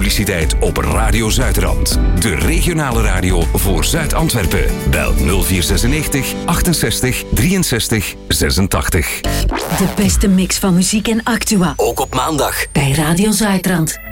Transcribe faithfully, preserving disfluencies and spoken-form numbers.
publiciteit op Radio Zuidrand. De regionale radio voor Zuid-Antwerpen. Bel nul vier zesennegentig achtenzestig drieënzestig zesentachtig. De beste mix van muziek en actua. Ook op maandag. Bij Radio Zuidrand.